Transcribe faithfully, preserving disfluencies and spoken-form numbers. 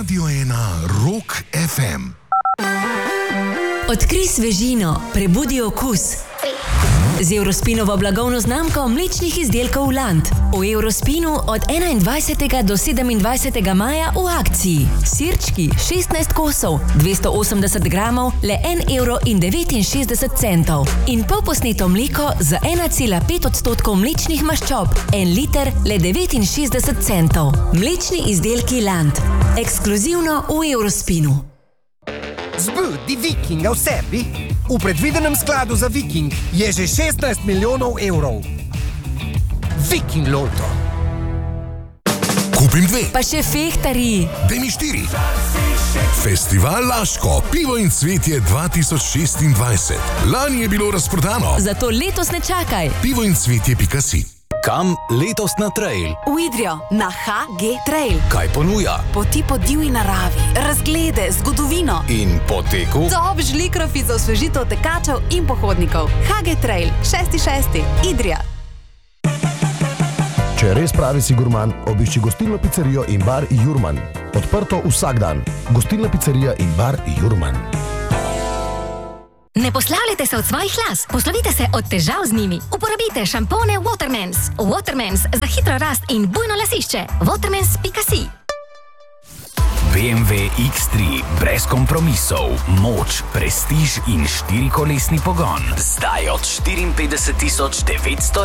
Radio ena Rock ef em. Odkrij svežino, prebudi okus. Z Eurospinovo blagovno znamko mlečnih izdelkov Land. V Eurospinu od enaindvajsetega do sedemindvajsetega maja v akciji. Sirčki šestnajst kosov, dvesto osemdeset gramov, le en evro in devetinšestdeset centov. In polposneto mleko z ena cela pet odstotkov mlečnih maščob, en liter, le devetinšestdeset centov. Mlečni izdelki Land. Ekskluzivno v Eurospinu. Zbudi Vikinga v sebi. V predvidenem skladu za Viking je že šestnajst milijonov evrov. Viking Lotto. Kupim dve. Pa še fehtari. Daj mi štiri. Festival Laško, pivo in cvetje dva tisoč šestindvajset. Lani je bilo razprodano. Zato letos ne čakaj. pivo in cvetje pika si. Kam letos na trail? V Idrijo, na ha ge Trail. Kaj ponuja? Poti po divji naravi, razglede, zgodovino. In po teku? Top žlikrofi za osvežitev tekačev in pohodnikov. ha ge Trail, šesti šesti, Idrija. Če res pravi si gurman, obišči gostilno pizzerijo in bar Jurman. Odprto vsak dan. Gostilna pizzerija in bar Jurman. Ne poslavljajte se od svojih las, poslovite se od težav z njimi. Uporabite šampone Watermans. Watermans za hitro rast in bujno lasišče. watermans pika si. be em ve iks tri, brez kompromisov, moč, prestiž in štirikolesni pogon. Zdaj od štiriinpetdeset tisoč devetsto